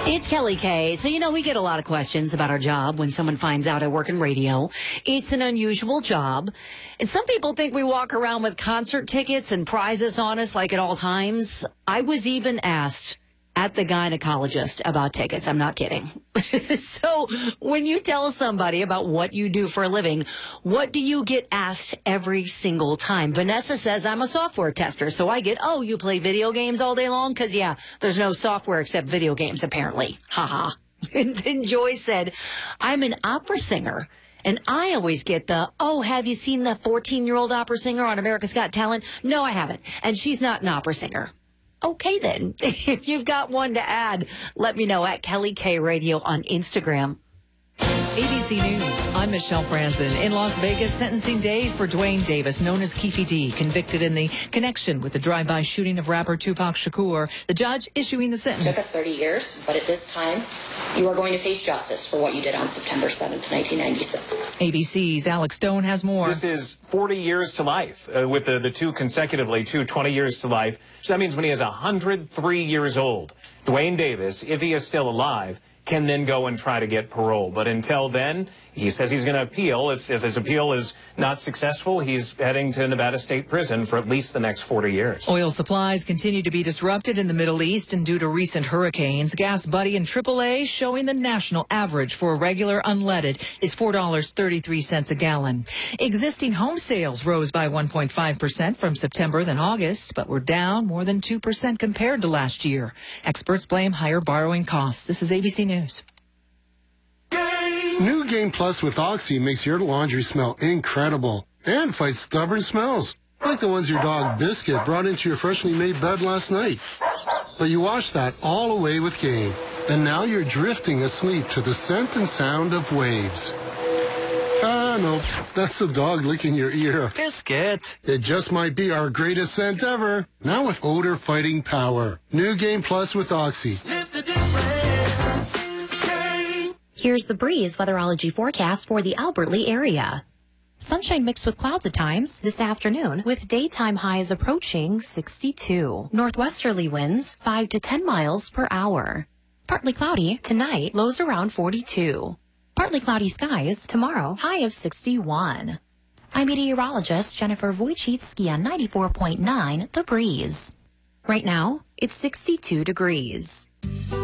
It's Kelly K. So, we get a lot of questions about our job when someone finds out I work in radio. It's an unusual job. And some people think we walk around with concert tickets and prizes on us like at all times. I was even asked at the gynecologist about tickets. I'm not kidding. So when you tell somebody about what you do for a living, what do you get asked every single time? Vanessa says, I'm a software tester. So I get, oh, you play video games all day long? Because, yeah, there's no software except video games, apparently. Ha. And then Joy said, I'm an opera singer. And I always get the, oh, have you seen the 14-year-old opera singer on America's Got Talent? No, I haven't. And she's not an opera singer. Okay, then. If you've got one to add, let me know at Kelly K Radio on Instagram. ABC News, I'm Michelle Franzen. In Las Vegas, sentencing day for Dwayne Davis, known as Keefe D, convicted in the connection with the drive-by shooting of rapper Tupac Shakur. The judge issuing the sentence. It took us 30 years, but at this time, you are going to face justice for what you did on September 7th, 1996. ABC's Alex Stone has more. This is 40 years to life, with the two consecutively, 20 years to life. So that means when he is 103 years old, Dwayne Davis, if he is still alive, can then go and try to get parole. But until then, he says he's going to appeal. If his appeal is not successful, he's heading to Nevada State Prison for at least the next 40 years. Oil supplies continue to be disrupted in the Middle East and due to recent hurricanes. Gas Buddy and AAA showing the national average for a regular unleaded is $4.33 a gallon. Existing home sales rose by 1.5% from September than August, but were down more than 2% compared to last year. Experts blame higher borrowing costs. This is ABC News. New Game Plus with Oxy makes your laundry smell incredible and fights stubborn smells, like the ones your dog Biscuit brought into your freshly made bed last night. But you washed that all away with Game, and now you're drifting asleep to the scent and sound of waves. Ah, no, that's the dog licking your ear. Biscuit. It just might be our greatest scent ever, now with odor-fighting power. New Game Plus with Oxy. Here's the Breeze weatherology forecast for the Albert Lee area. Sunshine mixed with clouds at times this afternoon, with daytime highs approaching 62. Northwesterly winds 5 to 10 miles per hour. Partly cloudy tonight, lows around 42. Partly cloudy skies tomorrow, high of 61. I'm meteorologist Jennifer Wojcicki on 94.9 The Breeze. Right now, it's 62 degrees.